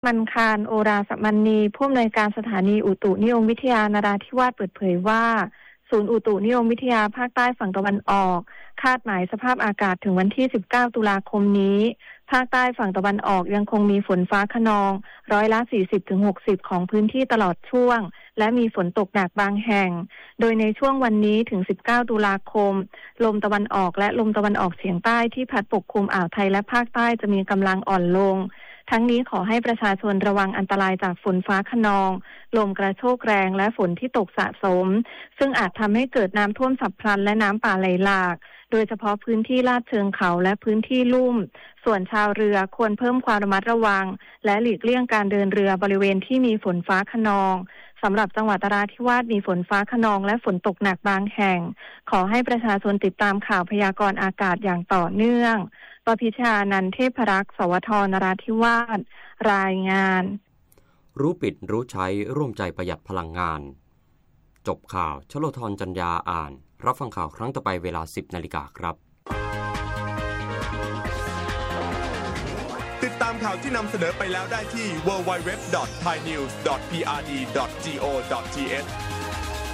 มันคารโอราสมันนีผู้อำนวยการสถานีอุตุนิยมวิทยานราธิวาสเปิดเผยว่าศูนย์อุตุนิยมวิทยาภาคใต้ฝั่งตะวันออกคาดหมายสภาพอากาศถึงวันที่19ตุลาคมนี้ภาคใต้ฝั่งตะวันออกยังคงมีฝนฟ้าคะนอง40-60%ของพื้นที่ตลอดช่วงและมีฝนตกหนักบางแห่งโดยในช่วงวันนี้ถึง19ตุลาคมลมตะวันออกและลมตะวันออกเฉียงใต้ที่พัดปกคลุมอ่าวไทยและภาคใต้จะมีกำลังอ่อนลงทั้งนี้ขอให้ประชาชนระวังอันตรายจากฝนฟ้าคะนองลมกระโชกแรงและฝนที่ตกสะสมซึ่งอาจทำให้เกิดน้ำท่วมฉับพลันและน้ำป่าไหลหลากโดยเฉพาะพื้นที่ลาดเชิงเขาและพื้นที่ลุ่มส่วนชาวเรือควรเพิ่มความระมัดระวังและหลีกเลี่ยงการเดินเรือบริเวณที่มีฝนฟ้าคะนองสำหรับจังหวัดนราธิวาสมีฝนฟ้าคะนองและฝนตกหนักบางแห่งขอให้ประชาชนติดตามข่าวพยากรณ์อากาศอย่างต่อเนื่องปพิชานันท์เทพรักษ์สวทนราธิวาสรายงานรู้ปิดรู้ใช้ร่วมใจประหยัดพลังงานจบข่าวชโลธรจัญญาอ่านรับฟังข่าวครั้งต่อไปเวลา 10 นาฬิกาครับติดตามข่าวที่นำเสนอไปแล้วได้ที่ www.thainews.prd.go.th